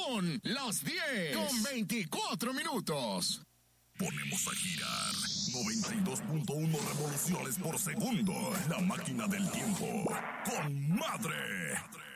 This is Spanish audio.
Son las 10:24. Ponemos a girar 92.1 revoluciones por segundo. La máquina del tiempo. ¡Con madre!